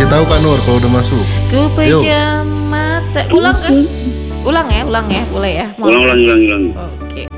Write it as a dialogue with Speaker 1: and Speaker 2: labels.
Speaker 1: Kasih tahu Kak Nur kalau udah masuk.
Speaker 2: Ku pejam mata. Ulang kan? Ulang ya, boleh ya.
Speaker 3: Ulang.
Speaker 2: Oke.